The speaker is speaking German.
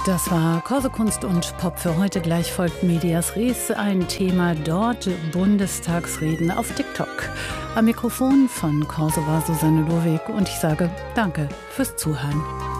Das war Corso Kunst und Pop für heute. Gleich folgt Medias Res, ein Thema dort, Bundestagsreden auf TikTok. Am Mikrofon von Corso war Susanne Lurweg und ich sage Danke fürs Zuhören.